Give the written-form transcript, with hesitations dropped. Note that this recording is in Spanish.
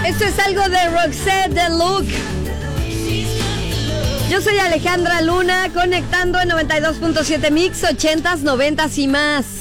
Esto es algo de Roxette de Look. Yo soy Alejandra Luna, conectando en 92.7 Mix, 80s, 90s y más.